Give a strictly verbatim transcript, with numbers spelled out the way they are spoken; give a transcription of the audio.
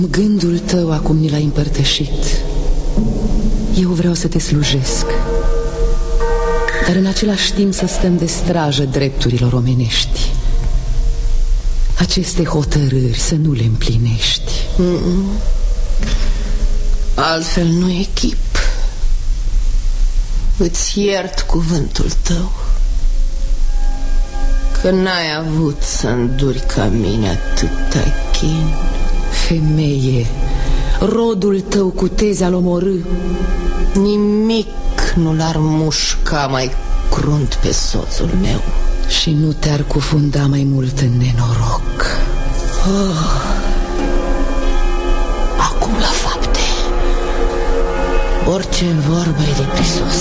Gândul tău acum ni l-ai împărtășit. Eu vreau să te slujesc, dar în același timp să stăm de strajă drepturilor omenești. Aceste hotărâri să nu le împlinești. Mm-mm. Altfel nu e chip. Îți iert cuvântul tău că n-ai avut să înduri ca mine atâta chin. Femeie, rodul tău cu teze al omorâ. Nimic nu l-ar mușca mai crunt pe soțul meu și nu te-ar cufunda mai mult în nenoroc. Oh. Acum la fapte. Orice vorbă e de prisos.